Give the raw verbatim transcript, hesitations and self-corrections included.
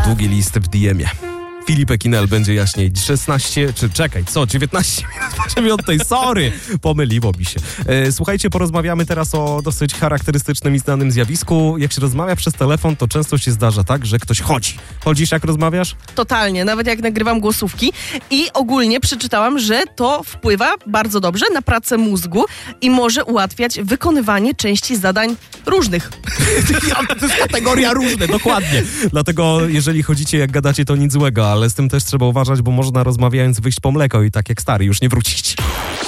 długi list w D M-ie. Filipek Inel będzie jaśniej. szesnaście, czy czekaj, co? dziewiętnaście minut po dziewiątej, sorry! Pomyliło mi się. E, słuchajcie, porozmawiamy teraz o dosyć charakterystycznym i znanym zjawisku. Jak się rozmawia przez telefon, to często się zdarza tak, że ktoś chodzi. Chodzisz, jak rozmawiasz? Totalnie, nawet jak nagrywam głosówki. I ogólnie przeczytałam, że to wpływa bardzo dobrze na pracę mózgu i może ułatwiać wykonywanie części zadań różnych. To jest kategoria różne, dokładnie. Dlatego jeżeli chodzicie, jak gadacie, to nic złego, ale z tym też trzeba uważać, bo można rozmawiając wyjść po mleko i tak jak stary już nie wrócić.